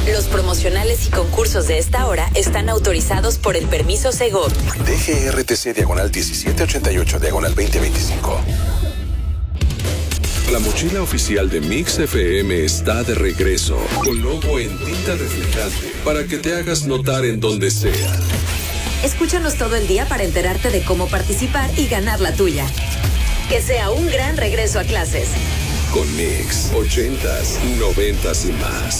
Los promocionales y concursos de esta hora están autorizados por el permiso Segov. DGRTC /1788/2025. La mochila oficial de Mix FM está de regreso, con logo en tinta reflejante, para que te hagas notar en donde sea. Escúchanos todo el día para enterarte de cómo participar y ganar la tuya. Que sea un gran regreso a clases. Con Mix, 80s, 90s y más.